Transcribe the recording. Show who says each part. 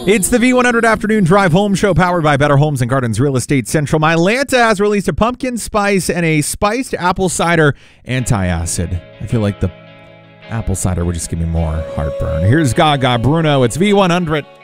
Speaker 1: It's the V100 Afternoon Drive Home Show powered by Better Homes and Gardens Real Estate Central. Mylanta has released a pumpkin spice and a spiced apple cider anti-acid. I feel like the apple cider would just give me more heartburn. Here's Gaga Bruno. It's V100.